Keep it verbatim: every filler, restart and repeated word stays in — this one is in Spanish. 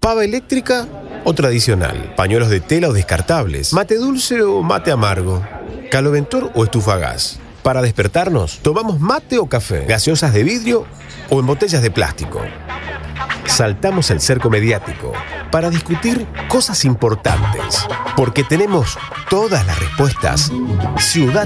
¿Pava eléctrica o tradicional? ¿Pañuelos de tela o descartables? ¿Mate dulce o mate amargo? ¿Caloventor o estufa a gas? Para despertarnos, ¿tomamos mate o café? ¿Gaseosas de vidrio o en botellas de plástico? Saltamos el cerco mediático para discutir cosas importantes, porque tenemos todas las respuestas. Ciudad